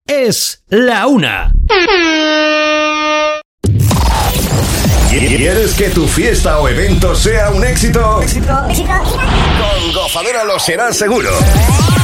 es la una. ¿Quieres que tu fiesta o evento sea un éxito? Con Gozadera lo será seguro.